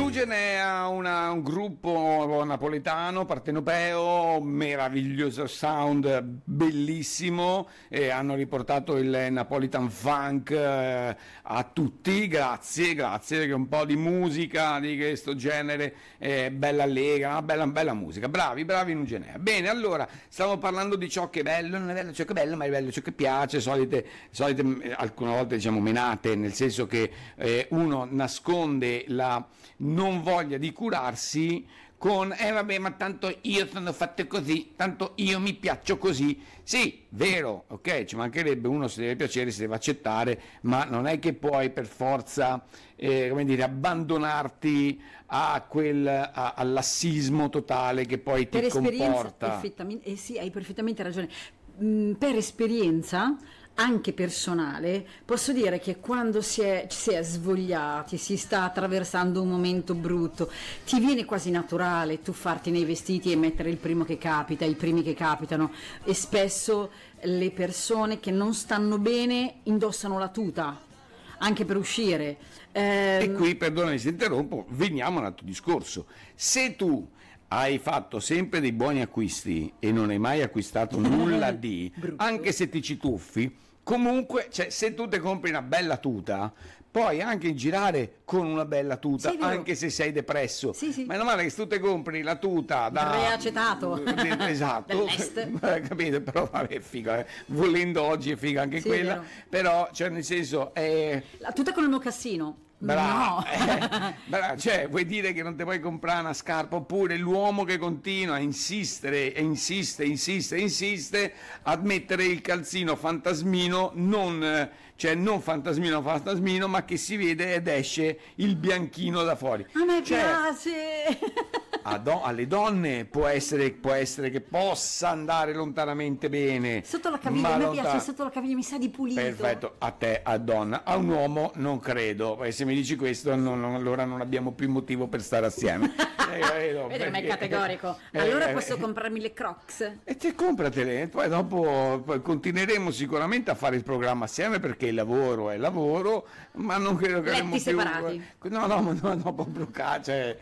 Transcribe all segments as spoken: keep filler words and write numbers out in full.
Nugenea, una, un gruppo napoletano, partenopeo, meraviglioso sound, bellissimo, e hanno riportato il Napolitan Funk eh, a tutti, grazie, grazie, perché un po' di musica di questo genere è bella allegra, una bella, bella musica, bravi, bravi Nugenea. Bene, allora, stiamo parlando di ciò che è bello, non è bello ciò che è bello, ma è bello ciò che piace, solite, solite alcune volte diciamo menate, nel senso che eh, uno nasconde la non voglia di curarsi con eh vabbè, ma tanto io sono fatto così, tanto io mi piaccio così. Sì, vero, ok, ci mancherebbe, uno si deve piacere, si deve accettare, ma non è che puoi per forza eh, come dire, abbandonarti a quel a, al lassismo totale che poi ti per comporta. Effettivamente, eh sì, hai perfettamente ragione. Mm, per esperienza anche personale, posso dire che quando si è, si è svogliati, si sta attraversando un momento brutto, ti viene quasi naturale tuffarti nei vestiti e mettere il primo che capita, i primi che capitano, e spesso le persone che non stanno bene indossano la tuta anche per uscire. Eh, e qui, perdonami se interrompo, veniamo a un altro discorso. Se tu hai fatto sempre dei buoni acquisti e non hai mai acquistato nulla di, anche se ti ci tuffi, comunque, cioè, se tu ti compri una bella tuta, puoi anche girare con una bella tuta, sì, anche se sei depresso. Sì, sì. Ma è normale che se tu ti compri la tuta da reacetato, esatto, capite? Però vabbè, figa, eh. Volendo oggi è figa anche sì, quella, però, cioè, nel senso, è la tuta con il mocassino. Bravo, no. eh, bravo, cioè vuoi dire che non ti puoi comprare una scarpa, oppure l'uomo che continua a insistere e insiste, insiste, insiste a mettere il calzino fantasmino, non, cioè non fantasmino fantasmino, ma che si vede ed esce il bianchino da fuori. A me cioè, piace! A do- alle donne può essere, può essere che possa andare lontanamente bene. Sotto la caviglia, a me lontan- piace sotto la caviglia, mi sa di pulito. Perfetto, a te, a donna, a un uomo non credo, e se mi dici questo non, non, allora non abbiamo più motivo per stare assieme. eh, no, Vedi, ma è categorico. Allora eh, posso comprarmi le Crocs? E te compratele, poi dopo poi continueremo sicuramente a fare il programma assieme, perché il lavoro è lavoro, ma non credo che avremo più separati. No, no, no, no, proprio cioè,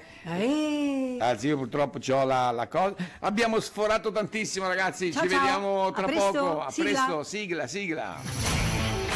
eh. Anzi, io purtroppo ho la, la cosa. Abbiamo sforato tantissimo, ragazzi. Ciao, ci ciao. vediamo tra a poco. A sigla. presto, sigla, sigla.